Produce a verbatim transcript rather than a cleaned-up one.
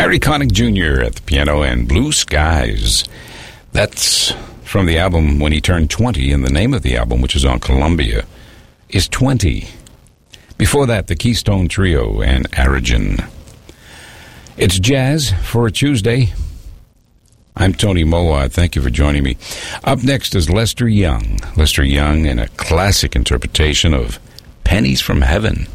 Harry Connick Junior at the piano and Blue Skies. That's from the album when he turned twenty, and the name of the album, which is on Columbia, is twenty. Before that, the Keystone Trio and Aragen. It's jazz for a Tuesday. I'm Tony Mowat. Thank you for joining me. Up next is Lester Young. Lester Young in a classic interpretation of Pennies from Heaven.